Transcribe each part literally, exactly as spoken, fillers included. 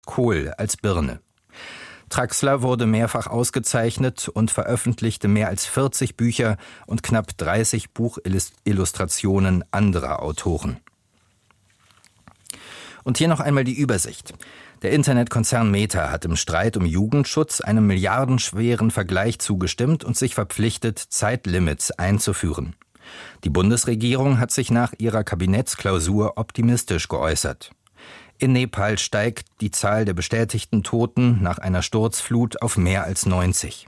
Kohl als Birne. Traxler wurde mehrfach ausgezeichnet und veröffentlichte mehr als vierzig Bücher und knapp dreißig Buchillustrationen anderer Autoren. Und hier noch einmal die Übersicht. Der Internetkonzern Meta hat im Streit um Jugendschutz einem milliardenschweren Vergleich zugestimmt und sich verpflichtet, Zeitlimits einzuführen. Die Bundesregierung hat sich nach ihrer Kabinettsklausur optimistisch geäußert. In Nepal steigt die Zahl der bestätigten Toten nach einer Sturzflut auf mehr als neunzig.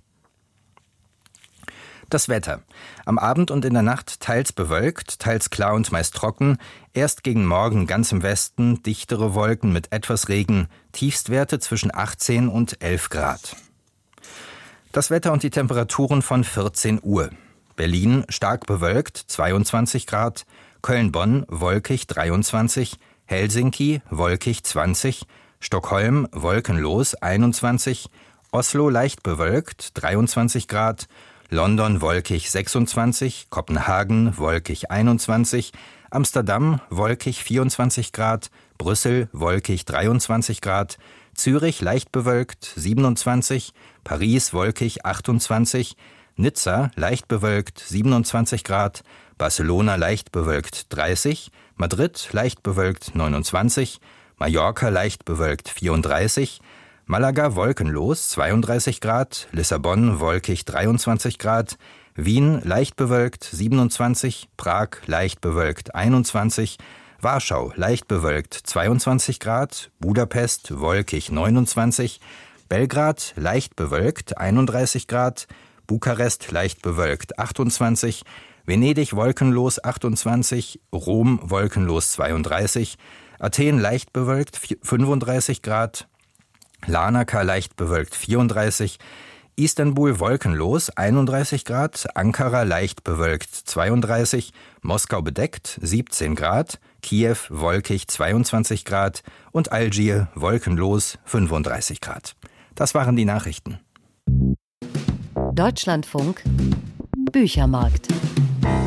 Das Wetter. Am Abend und in der Nacht teils bewölkt, teils klar und meist trocken. Erst gegen Morgen ganz im Westen dichtere Wolken mit etwas Regen. Tiefstwerte zwischen achtzehn und elf Grad. Das Wetter und die Temperaturen von vierzehn Uhr. Berlin stark bewölkt, zweiundzwanzig Grad. Köln-Bonn wolkig, dreiundzwanzig. Helsinki wolkig, zwanzig. Stockholm wolkenlos, einundzwanzig. Oslo leicht bewölkt, dreiundzwanzig Grad. London wolkig, sechsundzwanzig. Kopenhagen wolkig, einundzwanzig. Amsterdam wolkig, vierundzwanzig Grad. Brüssel wolkig, dreiundzwanzig Grad. Zürich leicht bewölkt, siebenundzwanzig. Paris wolkig, achtundzwanzig. Nizza leicht bewölkt, siebenundzwanzig Grad. Barcelona leicht bewölkt, dreißig. Madrid leicht bewölkt, neunundzwanzig. Mallorca leicht bewölkt, vierunddreißig. Malaga wolkenlos, zweiunddreißig Grad. Lissabon wolkig, dreiundzwanzig Grad. Wien leicht bewölkt, siebenundzwanzig. Prag leicht bewölkt, einundzwanzig. Warschau leicht bewölkt, zweiundzwanzig Grad. Budapest wolkig, neunundzwanzig. Belgrad leicht bewölkt, einunddreißig Grad. Bukarest leicht bewölkt, achtundzwanzig. Venedig wolkenlos, achtundzwanzig. Rom wolkenlos, zweiunddreißig. Athen leicht bewölkt, fünfunddreißig Grad. Larnaca leicht bewölkt, vierunddreißig. Istanbul wolkenlos, einunddreißig Grad. Ankara leicht bewölkt, zweiunddreißig. Moskau bedeckt, siebzehn Grad. Kiew wolkig, zweiundzwanzig Grad. Und Algier wolkenlos, fünfunddreißig Grad. Das waren die Nachrichten. Deutschlandfunk Büchermarkt.